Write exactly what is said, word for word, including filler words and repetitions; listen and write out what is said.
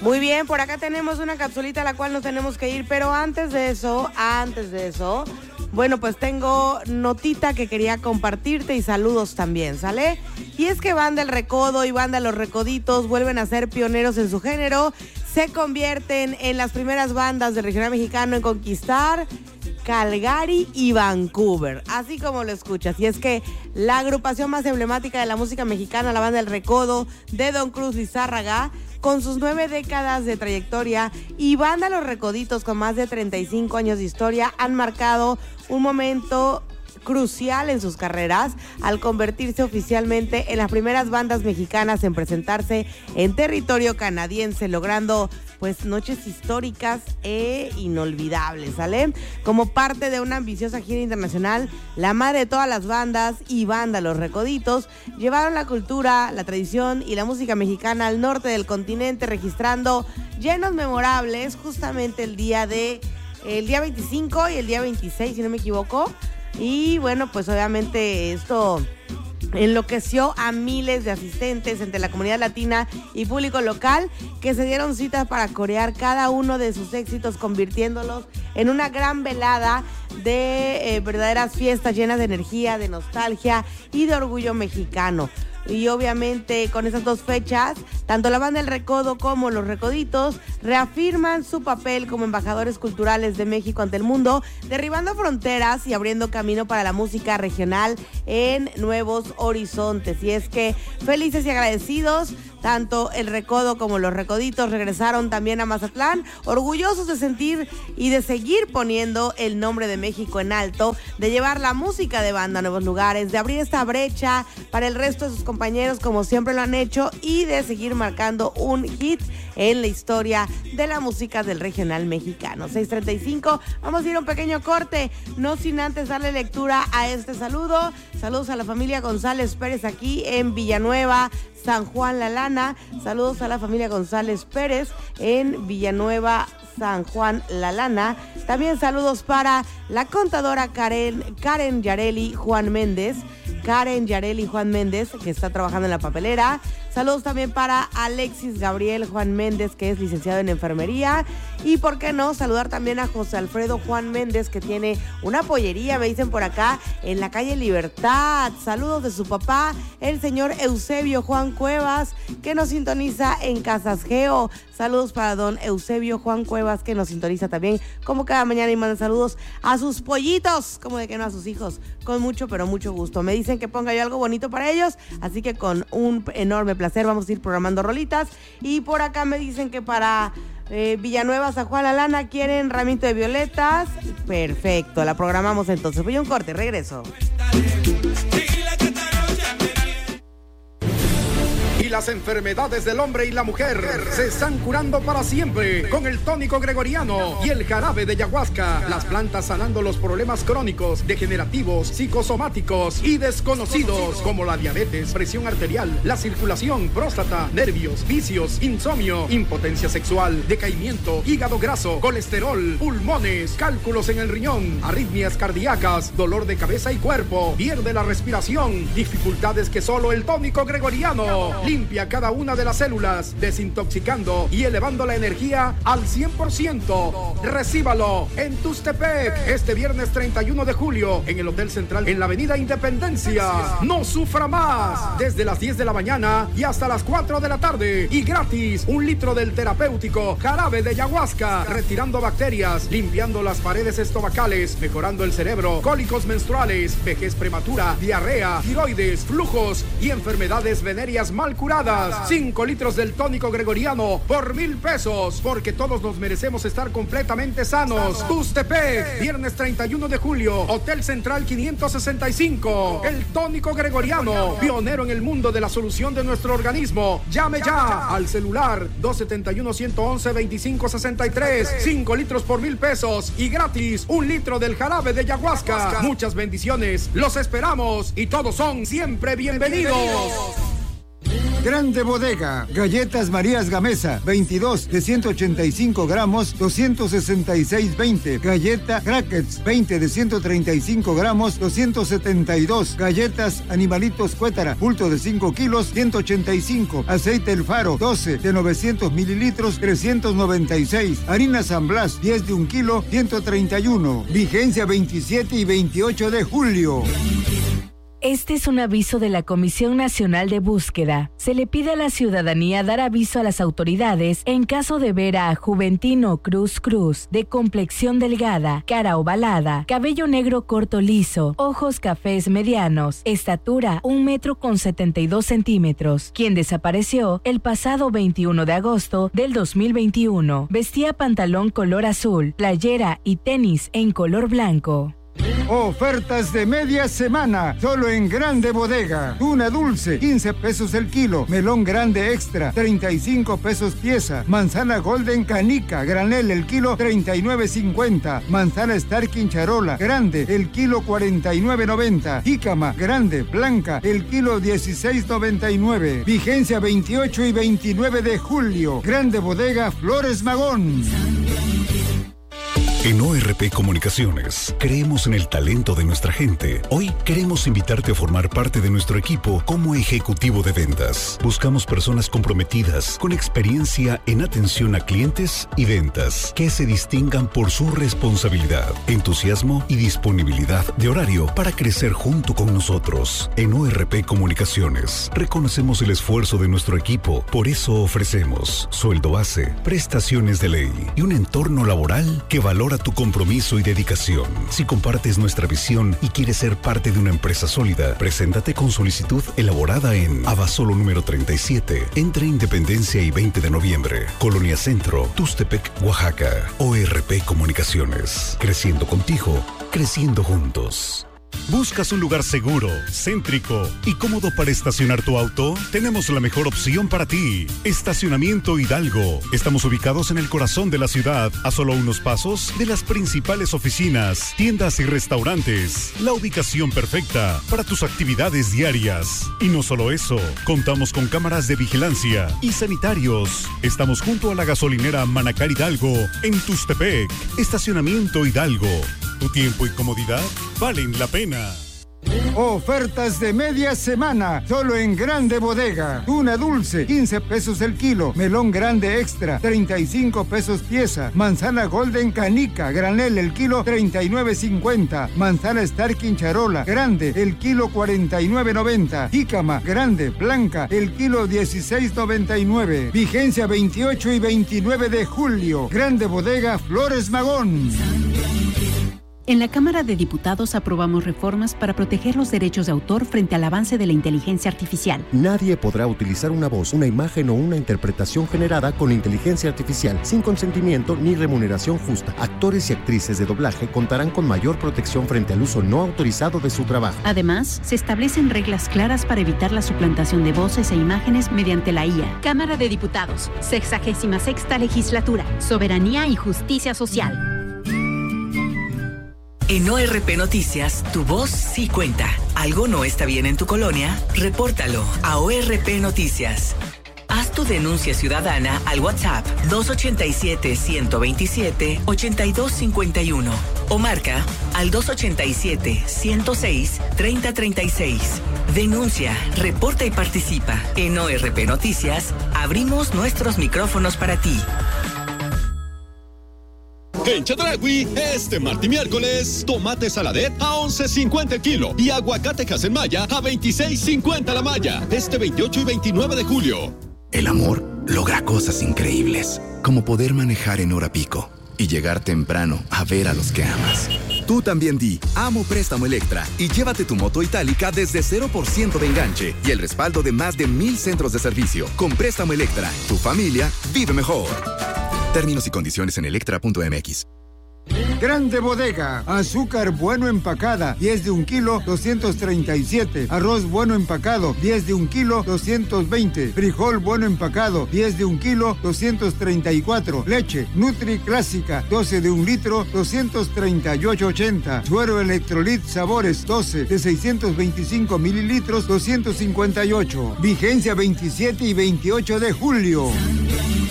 Muy bien, por acá tenemos una capsulita a la cual nos tenemos que ir, pero antes de eso, antes de eso, bueno, pues tengo notita que quería compartirte y saludos también, ¿sale? Y es que Banda El Recodo y Banda Los Recoditos vuelven a ser pioneros en su género, se convierten en las primeras bandas del regional mexicano en conquistar Calgary y Vancouver, así como lo escuchas. Y es que la agrupación más emblemática de la música mexicana, la Banda El Recodo de Don Cruz Lizárraga, con sus nueve décadas de trayectoria, y Banda Los Recoditos con más de treinta y cinco años de historia, han marcado un momento crucial en sus carreras al convertirse oficialmente en las primeras bandas mexicanas en presentarse en territorio canadiense, logrando pues noches históricas e inolvidables, ¿sale? Como parte de una ambiciosa gira internacional, la madre de todas las bandas y Banda Los Recoditos llevaron la cultura, la tradición y la música mexicana al norte del continente, registrando llenos memorables justamente el día de el día veinticinco y el día veintiséis, si no me equivoco. Y bueno, pues obviamente esto enloqueció a miles de asistentes entre la comunidad latina y público local, que se dieron citas para corear cada uno de sus éxitos, convirtiéndolos en una gran velada de eh, verdaderas fiestas llenas de energía, de nostalgia y de orgullo mexicano. Y obviamente con esas dos fechas, tanto la Banda El Recodo como Los Recoditos reafirman su papel como embajadores culturales de México ante el mundo, derribando fronteras y abriendo camino para la música regional en nuevos horizontes. Y es que felices y agradecidos, tanto El Recodo como Los Recoditos regresaron también a Mazatlán, orgullosos de sentir y de seguir poniendo el nombre de México en alto, de llevar la música de banda a nuevos lugares, de abrir esta brecha para el resto de sus compañeros como siempre lo han hecho, y de seguir marcando un hit en la historia de la música del regional mexicano. seis treinta y cinco, vamos a ir a un pequeño corte, no sin antes darle lectura a este saludo. Saludos a la familia González Pérez aquí en Villanueva, San Juan La Lana. Saludos a la familia González Pérez en Villanueva, San Juan La Lana. También saludos para la contadora Karen, Karen Yareli Juan Méndez. Karen Yareli Juan Méndez, que está trabajando en la papelera. Saludos también para Alexis Gabriel Juan Méndez, que es licenciado en enfermería. Y por qué no, saludar también a José Alfredo Juan Méndez, que tiene una pollería, me dicen por acá, en la calle Libertad. Saludos de su papá, el señor Eusebio Juan Cuevas, que nos sintoniza en Casas Geo. Saludos para don Eusebio Juan Cuevas, que nos sintoniza también como cada mañana, y manda saludos a sus pollitos, como de que no a sus hijos, con mucho pero mucho gusto. Me dicen que ponga yo algo bonito para ellos, así que con un enorme placer vamos a ir programando rolitas. Y por acá me dicen que para eh, Villanueva, San Juan La Lana quieren ramito de violetas. Perfecto, la programamos entonces. Voy a un corte, regreso. Y las enfermedades del hombre y la mujer se están curando para siempre con el tónico gregoriano y el jarabe de ayahuasca. Las plantas sanando los problemas crónicos, degenerativos, psicosomáticos y desconocidos, como la diabetes, presión arterial, la circulación, próstata, nervios, vicios, insomnio, impotencia sexual, decaimiento, hígado graso, colesterol, pulmones, cálculos en el riñón, arritmias cardíacas, dolor de cabeza y cuerpo, pierde la respiración, dificultades que solo el tónico gregoriano limpia cada una de las células, desintoxicando y elevando la energía al cien por ciento. Recíbalo en Tustepec este viernes treinta y uno de julio en el Hotel Central en la Avenida Independencia. No sufra más, desde las diez de la mañana y hasta las cuatro de la tarde, y gratis un litro del terapéutico jarabe de ayahuasca, retirando bacterias, limpiando las paredes estomacales, mejorando el cerebro, cólicos menstruales, vejez prematura, diarrea, tiroides, flujos y enfermedades venéreas mal curadas. Cinco litros del tónico gregoriano por mil pesos, porque todos nos merecemos estar completamente sanos. Tustepec, viernes treinta y uno de julio, Hotel Central quinientos sesenta y cinco. El tónico gregoriano, pionero en el mundo de la solución de nuestro organismo. Llame ya al celular dos siete uno, uno uno, veinticinco sesenta y tres. Cinco litros por mil pesos y gratis un litro del jarabe de ayahuasca. Muchas bendiciones, los esperamos y todos son siempre bienvenidos. Grande Bodega. Galletas Marías Gamesa, veintidós de ciento ochenta y cinco gramos, doscientos sesenta y seis veinte. Galleta Crackers, veinte de ciento treinta y cinco gramos, doscientos setenta y dos. Galletas Animalitos Cuétara, bulto de cinco kilos, ciento ochenta y cinco. Aceite El Faro, doce de novecientos mililitros, trescientos noventa y seis. Harina San Blas, diez de un kilo, ciento treinta y uno. Vigencia veintisiete y veintiocho de julio. Este es un aviso de la Comisión Nacional de Búsqueda. Se le pide a la ciudadanía dar aviso a las autoridades en caso de ver a Juventino Cruz Cruz, de complexión delgada, cara ovalada, cabello negro corto liso, ojos cafés medianos, estatura un metro con setenta y dos centímetros, quien desapareció el pasado veintiuno de agosto del dos mil veintiuno. Vestía pantalón color azul, playera y tenis en color blanco. Ofertas de media semana, solo en Grande Bodega. Tuna dulce, quince pesos el kilo. Melón grande extra, treinta y cinco pesos pieza. Manzana golden canica, granel el kilo, treinta y nueve cincuenta. Manzana Starkin charola, grande, el kilo, cuarenta y nueve noventa. Jícama, grande, blanca, el kilo, dieciséis noventa y nueve. Vigencia veintiocho y veintinueve de julio. Grande Bodega, Flores Magón. En O R P Comunicaciones, creemos en el talento de nuestra gente. Hoy queremos invitarte a formar parte de nuestro equipo como ejecutivo de ventas. Buscamos personas comprometidas, con experiencia en atención a clientes y ventas, que se distingan por su responsabilidad, entusiasmo y disponibilidad de horario para crecer junto con nosotros. En O R P Comunicaciones, reconocemos el esfuerzo de nuestro equipo. Por eso ofrecemos sueldo base, prestaciones de ley y un entorno laboral que valora tu compromiso y dedicación. Si compartes nuestra visión y quieres ser parte de una empresa sólida, preséntate con solicitud elaborada en Abasolo número treinta y siete, entre Independencia y veinte de noviembre, Colonia Centro, Tustepec, Oaxaca. O R P Comunicaciones. Creciendo contigo, creciendo juntos. ¿Buscas un lugar seguro, céntrico y cómodo para estacionar tu auto? Tenemos la mejor opción para ti. Estacionamiento Hidalgo. Estamos ubicados en el corazón de la ciudad, a solo unos pasos de las principales oficinas, tiendas y restaurantes. La ubicación perfecta para tus actividades diarias. Y no solo eso, contamos con cámaras de vigilancia y sanitarios. Estamos junto a la gasolinera Manacar Hidalgo, en Tustepec. Estacionamiento Hidalgo. Tu tiempo y comodidad valen la pena. Ofertas de media semana, solo en Grande Bodega. Tuna dulce, quince pesos el kilo. Melón grande extra, treinta y cinco pesos pieza. Manzana golden canica, granel el kilo, treinta y nueve cincuenta. Manzana Starkin charola, grande, el kilo, cuarenta y nueve noventa. Jícama, grande, blanca, el kilo, dieciséis noventa y nueve. Vigencia veintiocho y veintinueve de julio. Grande Bodega, Flores Magón. En la Cámara de Diputados aprobamos reformas para proteger los derechos de autor frente al avance de la inteligencia artificial. Nadie podrá utilizar una voz, una imagen o una interpretación generada con inteligencia artificial sin consentimiento ni remuneración justa. Actores y actrices de doblaje contarán con mayor protección frente al uso no autorizado de su trabajo. Además, se establecen reglas claras para evitar la suplantación de voces e imágenes mediante la I A. Cámara de Diputados, sexagésima sexta legislatura, soberanía y justicia social. En O R P Noticias, tu voz sí cuenta. ¿Algo no está bien en tu colonia? Repórtalo a O R P Noticias. Haz tu denuncia ciudadana al WhatsApp dos ochenta y siete, ciento veintisiete, ochenta y dos cincuenta y uno o marca al dos ochenta y siete, ciento seis, treinta treinta y seis. Denuncia, reporta y participa. En O R P Noticias, abrimos nuestros micrófonos para ti. En Chedraui, este martes y miércoles, tomate saladet a once cincuenta el kilo y aguacate Hasenmaya a veintiséis cincuenta la malla. Este veintiocho y veintinueve de julio. El amor logra cosas increíbles, como poder manejar en hora pico y llegar temprano a ver a los que amas. Tú también di Amo Préstamo Electra y llévate tu moto itálica desde cero por ciento de enganche y el respaldo de más de mil centros de servicio. Con Préstamo Electra, tu familia vive mejor. Términos y condiciones en electra punto m x. Grande Bodega. Azúcar bueno empacada, diez de un kilo, doscientos treinta y siete. Arroz bueno empacado, diez de un kilo, doscientos veinte. Frijol bueno empacado, diez de un kilo, doscientos treinta y cuatro. Leche Nutri Clásica, doce de un litro, doscientos treinta y ocho ochenta. Suero Electrolit Sabores, doce de seiscientos veinticinco mililitros, doscientos cincuenta y ocho. Vigencia veintisiete y veintiocho de julio.